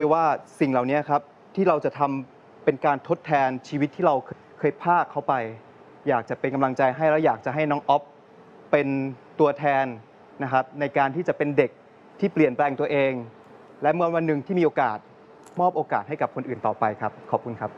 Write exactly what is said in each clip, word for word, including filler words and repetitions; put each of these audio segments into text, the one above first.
ว่าสิ่งเหล่านี้ครับที่เราจะทำเป็นการทดแทนชีวิตที่เราเคยพลาดเขาไปอยากจะเป็นกำลังใจให้แล้วอยากจะให้น้องอ๊อฟเป็นตัวแทนนะครับในการที่จะเป็นเด็กที่เปลี่ยนแปลงตัวเองและเมื่อวันหนึ่งที่มีโอกาสมอบโอกาสให้กับคนอื่นต่อไปครับขอบคุณครับ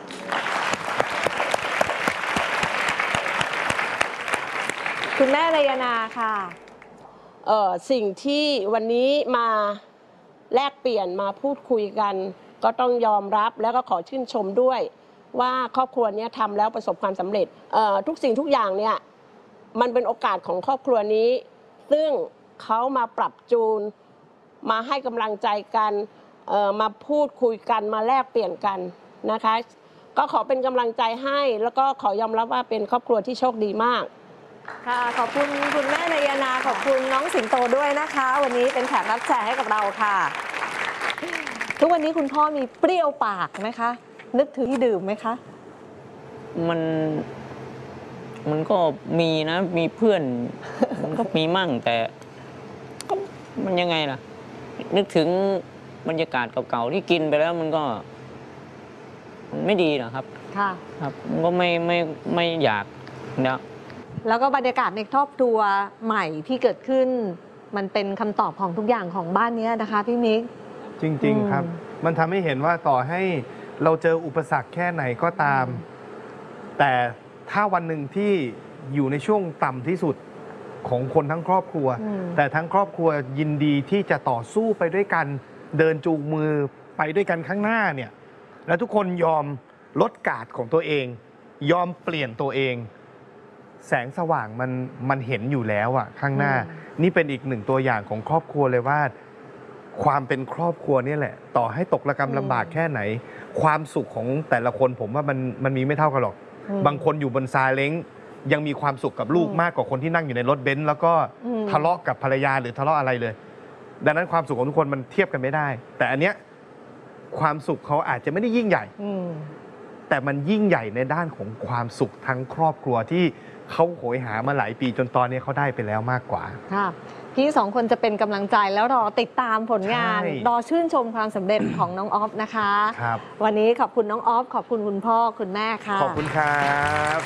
คุณแม่รยนาค่ะเอ่อสิ่งที่วันนี้มาแลกเปลี่ยนมาพูดคุยกันก็ต้องยอมรับแล้วก็ขอชื่นชมด้วยว่าครอบครัวนี้ทำแล้วประสบความสำเร็จเอ่อทุกสิ่งทุกอย่างเนี่ยมันเป็นโอกาสของครอบครัวนี้ซึ่งเขามาปรับจูนมาให้กำลังใจกันเอ่อมาพูดคุยกันมาแลกเปลี่ยนกันนะคะก็ขอเป็นกำลังใจให้แล้วก็ขอยอมรับว่าเป็นครอบครัวที่โชคดีมากค่ะขอบคุณคุณแม่นายนาขอบคุณน้องสิงโตด้วยนะคะวันนี้เป็นแขกรับเชิญให้กับเราค่ะทุกวันนี้คุณพ่อมีเปรี้ยวปากไหมคะนึกถึงที่ดื่มไหมคะมันมันก็มีนะมีเพื่อน มันก็มีมั่งแต่ก็มันยังไงล่ะนึกถึงบรรยากาศเก่าๆที่กินไปแล้วมันก็มันไม่ดีหรอกครับค่ะครับมันก็ไม่ไม่ไม่อยากนะแล้วก็บรรยากาศในครอบครัวใหม่ที่เกิดขึ้นมันเป็นคำตอบของทุกอย่างของบ้านนี้นะคะพี่มิกจริงๆครับมันทำให้เห็นว่าต่อให้เราเจออุปสรรคแค่ไหนก็ตามแต่ถ้าวันหนึ่งที่อยู่ในช่วงต่ำที่สุดของคนทั้งครอบครัวแต่ทั้งครอบครัวยินดีที่จะต่อสู้ไปด้วยกันเดินจูงมือไปด้วยกันข้างหน้าเนี่ยแล้วทุกคนยอมลดการ์ดของตัวเองยอมเปลี่ยนตัวเองแสงสว่างมันมันเห็นอยู่แล้วอะข้างหน้านี่เป็นอีกหนึ่งตัวอย่างของครอบครัวเลยว่าความเป็นครอบครัวนี่แหละต่อให้ตกระกำลำบากแค่ไหนความสุขของแต่ละคนผมว่ามันมันมีไม่เท่ากันหรอกบางคนอยู่บนซาเล้งยังมีความสุขกับลูกมากกว่าคนที่นั่งอยู่ในรถเบนซ์แล้วก็ทะเลาะกับภรรยาหรือทะเลาะอะไรเลยดังนั้นความสุขของทุกคนมันเทียบกันไม่ได้แต่อันเนี้ยความสุขเขาอาจจะไม่ได้ยิ่งใหญ่แต่มันยิ่งใหญ่ในด้านของความสุขทั้งครอบครัวที่เขาโหยหามาหลายปีจนตอนนี้เขาได้ไปแล้วมากกว่าค่ะพี่สองคนจะเป็นกำลังใจแล้วรอติดตามผลงานรอชื่นชมความสำเร็จของน้องออฟนะคะครับวันนี้ขอบคุณน้องออฟขอบคุณคุณพ่อคุณแม่ค่ะขอบคุณครับ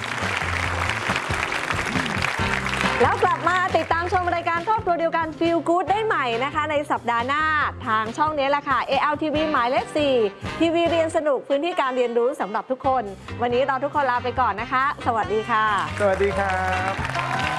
แล้วกลับมาติดตามชมรายการครอบครัวเดียวกัน Feel Good ได้ใหม่นะคะในสัปดาห์หน้าทางช่องนี้แหละค่ะ เอ แอล ที วี หมายเลขสี่ทีวีเรียนสนุกพื้นที่การเรียนรู้สำหรับทุกคนวันนี้เราทุกคนลาไปก่อนนะคะสวัสดีค่ะสวัสดีครับ